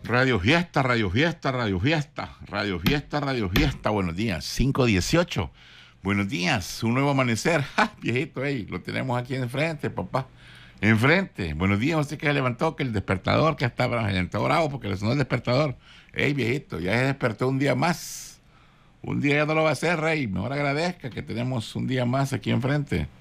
Radio Fiesta, Radio Fiesta, Radio Fiesta, Radio Fiesta, Radio Fiesta. Buenos días, 5:18. Buenos días, un nuevo amanecer. ¡Ja, viejito, lo tenemos aquí enfrente, papá! Enfrente. Buenos días, usted que se levantó, que el despertador, que estaba bravo porque le sonó el despertador. Viejito, ya se despertó un día más. Un día ya no lo va a hacer, Rey. Mejor agradezca que tenemos un día más aquí enfrente.